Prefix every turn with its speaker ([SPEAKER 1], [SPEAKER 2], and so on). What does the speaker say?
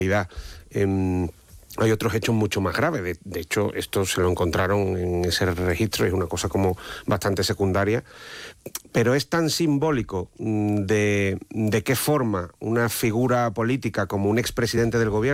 [SPEAKER 1] Hay otros hechos mucho más graves. De hecho, esto se lo encontraron en ese registro, es una cosa como bastante secundaria, pero es tan simbólico de qué forma una figura política como un expresidente del gobierno